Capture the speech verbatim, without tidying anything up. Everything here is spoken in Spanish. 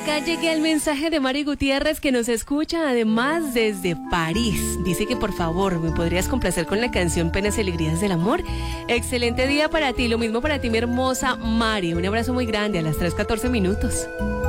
acá llegué al mensaje de Mari Gutiérrez, que nos escucha además desde París. Dice que por favor me podrías complacer con la canción Penas y Alegrías del Amor. Excelente día para ti, lo mismo para ti, mi hermosa Mari. Un abrazo muy grande a las tres catorce minutos.